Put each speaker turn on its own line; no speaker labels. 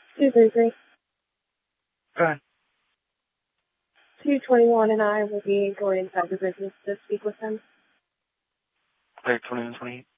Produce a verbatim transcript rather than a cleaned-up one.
two three three.
Go ahead.
two twenty-one and I will be going inside the business to speak with him.
Okay, twenty-one twenty-eight.